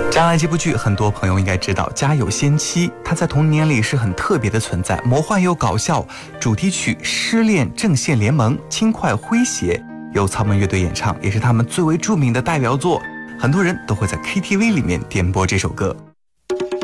将来这部剧很多朋友应该知道，《家有仙妻》，它在童年里是很特别的存在，魔幻又搞笑，主题曲《失恋阵线联盟》轻快诙谐，由草蜢乐队演唱，也是他们最为著名的代表作，很多人都会在 KTV 里面点播这首歌。